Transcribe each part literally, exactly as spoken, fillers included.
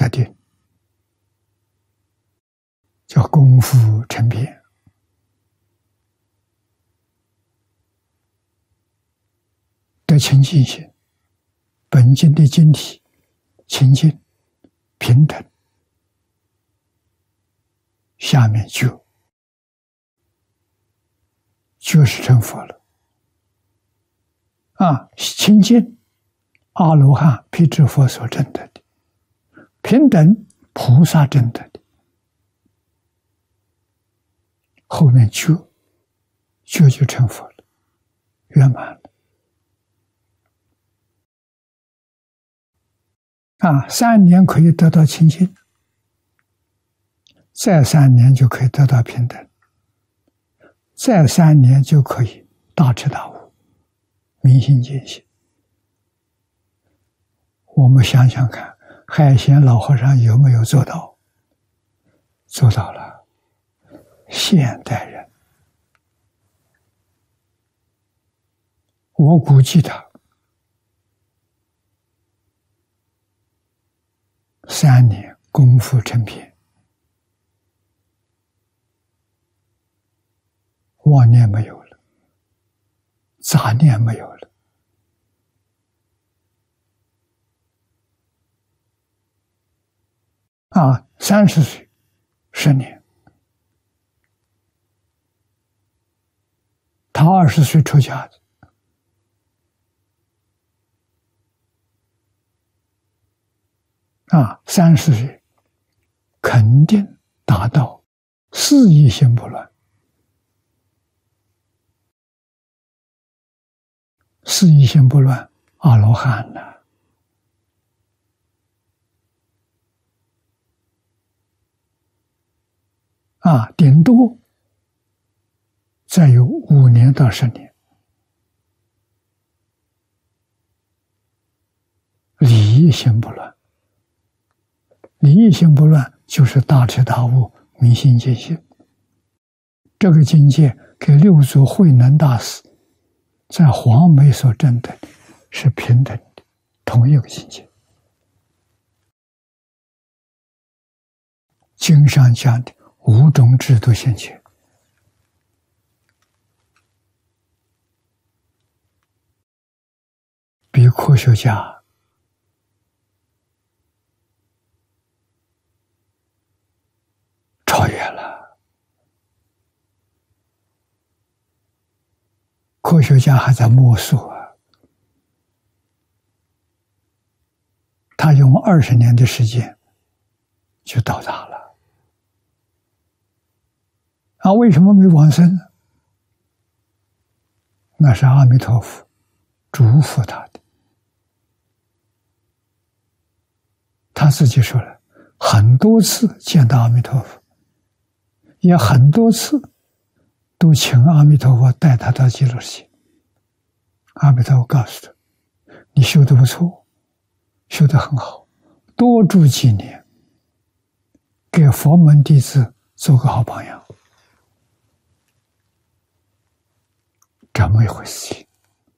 得定，叫功夫成片。得清净心，本经的经体清净平等，下面就就是成佛了。啊，清净阿罗汉、辟支佛所证得的，平等菩萨证得的，后面就就就成佛了，圆满了。啊，三年可以得到清净，再三年就可以得到平等，再三年就可以大彻大悟，明心见性。我们想想看，海贤老和尚有没有做到？做到了。现代人，我估计他三年功夫成片，妄念没有了，杂念没有了，啊，三十岁，十年，他二十岁出家的，啊，三十岁肯定达到四意心不乱，四意心不乱，阿罗汉了。啊，顶多再有五年到十年，理意心不乱。理意心不乱，就是大彻大悟、明心见性。这个境界跟六祖慧能大师在黄梅所证的是平等的，同一个境界。经上讲的五种制度现前，比科学家超越了。科学家还在摸索啊，他用二十年的时间就到达了。啊，为什么没往生呢？那是阿弥陀佛嘱咐他的。他自己说了，很多次见到阿弥陀佛，也很多次都请阿弥陀佛带他到极乐世界。阿弥陀佛告诉他：“你修得不错，修得很好，多住几年，给佛门弟子做个好榜样。”这么一回事情。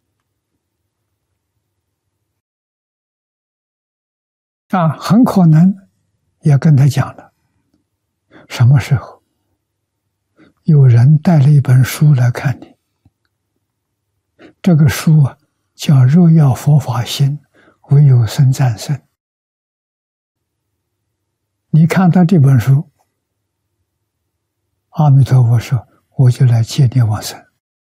啊，很可能也跟他讲了，什么时候有人带了一本书来看你，这个书啊叫《若要佛法兴，唯有僧战胜》。你看到这本书，阿弥陀佛说：“我就来接你往生。”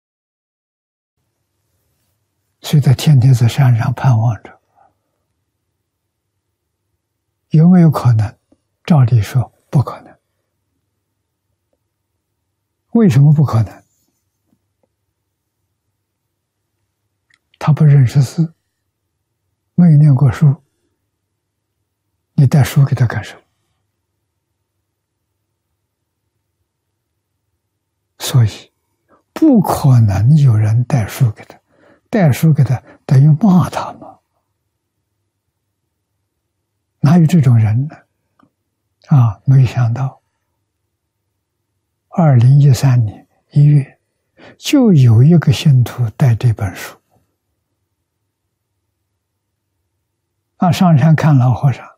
所以他天天在山上盼望着。有没有可能？照理说不可能。为什么不可能？他不认识字，没有念过书，你带书给他干什么？所以不可能有人带书给他，带书给他等于骂他嘛。哪有这种人呢？啊，没想到二零一三年一月就有一个信徒带这本书啊上山看老和尚，